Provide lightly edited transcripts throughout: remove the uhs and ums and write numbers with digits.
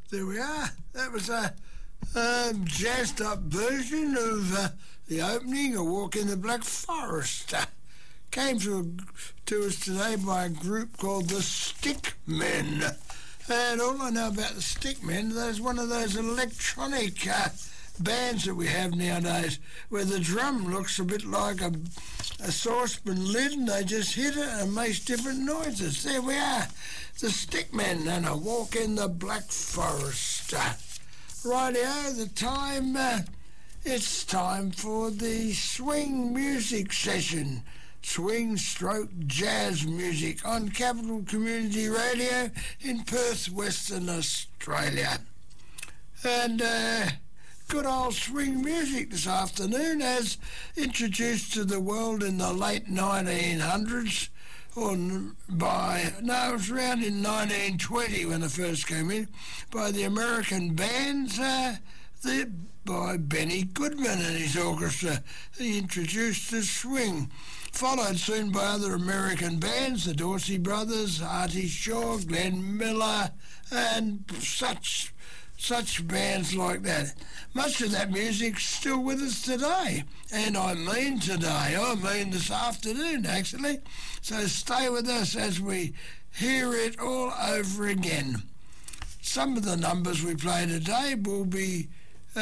There we are. That was a jazzed up version of the opening of Walk in the Black Forest. Came to us today by a group called the Stickmen. And all I know about the Stickmen, there's one of those electronic bands that we have nowadays where the drum looks a bit like a saucepan lid and they just hit it and makes different noises. There we are, the Stickmen and a Walk in the Black Forest. Rightio, the time, it's time for the swing music session. Swing stroke jazz music on Capital Community Radio in Perth, Western Australia. And good old swing music this afternoon, as introduced to the world in the late 1900s, it was around in 1920 when it first came in, by the American bands, by Benny Goodman and his orchestra. He introduced the swing, followed soon by other American bands, the Dorsey Brothers, Artie Shaw, Glenn Miller, and such bands like that. Much of that music's still with us today, and I mean today, I mean this afternoon actually, so stay with us as we hear it all over again. Some of the numbers we play today will be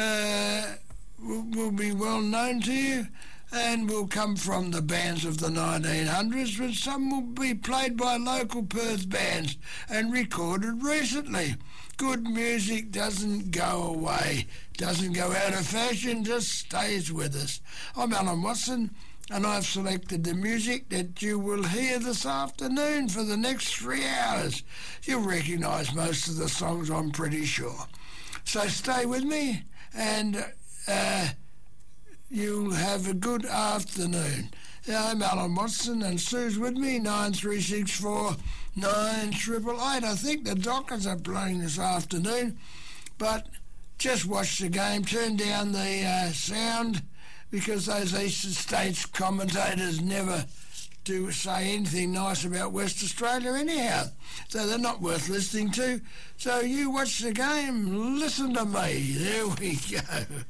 well known to you and will come from the bands of the 1900s, but some will be played by local Perth bands and recorded recently. Good music doesn't go away, doesn't go out of fashion, just stays with us. I'm Alan Watson, and I've selected the music that you will hear this afternoon for the next 3 hours. You'll recognise most of the songs, I'm pretty sure. So stay with me, and you'll have a good afternoon. I'm Alan Watson, and Sue's with me, 9364 9888. I think the Dockers are playing this afternoon, but just watch the game, turn down the sound, because those Eastern States commentators never do say anything nice about West Australia anyhow, so they're not worth listening to. So you watch the game, listen to me. There we go.